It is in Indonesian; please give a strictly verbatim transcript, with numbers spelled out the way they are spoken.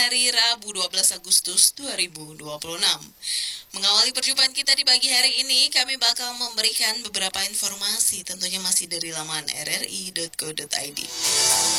hari Rabu dua belas Agustus dua ribu dua puluh enam. Mengawali perjumpaan kita di pagi hari ini, kami bakal memberikan beberapa informasi, tentunya masih dari laman r r i dot co dot i d.